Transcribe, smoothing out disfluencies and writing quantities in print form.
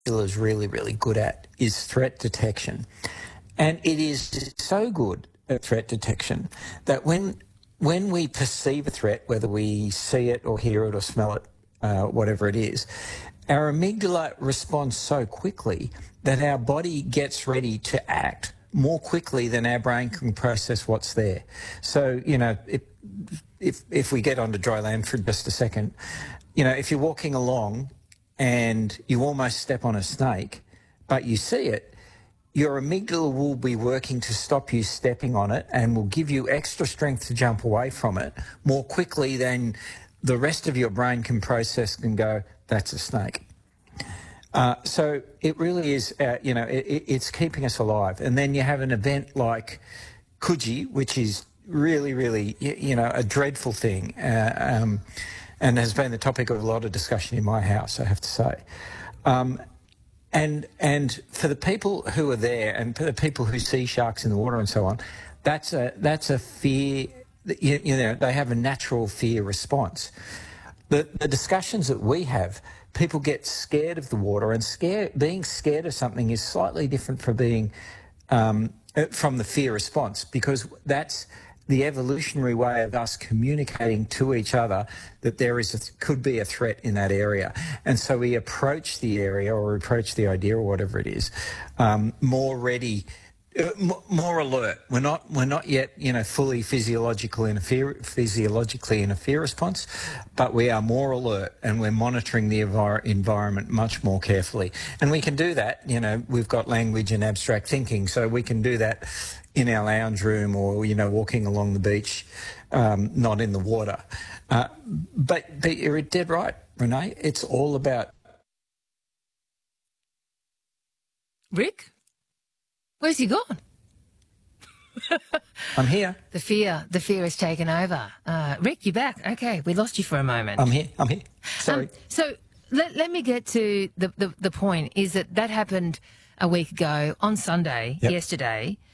is really, really good at is threat detection. And it is so good at threat detection that when we perceive a threat, whether we see it or hear it or smell it, whatever it is, our amygdala responds so quickly that our body gets ready to act more quickly than our brain can process what's there. So, you know, if we get onto dry land for just a second, you know, if you're walking along and you almost step on a snake, but you see it, your amygdala will be working to stop you stepping on it and will give you extra strength to jump away from it more quickly than the rest of your brain can process and go, that's a snake. So it really is, you know, it's keeping us alive. And then you have an event like Coogee, which is really, really, you know, a dreadful thing, and has been the topic of a lot of discussion in my house, I have to say. And for the people who are there and for the people who see sharks in the water and so on, that's a fear, you know, they have a natural fear response. The discussions that we have, people get scared of the water, and being scared of something is slightly different from being from the fear response, because that's the evolutionary way of us communicating to each other that there could be a threat in that area. And so we approach the area or approach the idea or whatever it is more ready, more alert. We're not yet, you know, fully physiologically in a fear response, but we are more alert and we're monitoring the environment much more carefully. And we can do that, you know, we've got language and abstract thinking, so we can do that in our lounge room or, you know, walking along the beach, not in the water. But you're dead right, Renee. It's all about... Rick? Where's he gone? I'm here. The fear has taken over. Rick, you're back. Okay, we lost you for a moment. I'm here. Sorry. So let me get to the point, is that happened a week ago on Sunday, yesterday.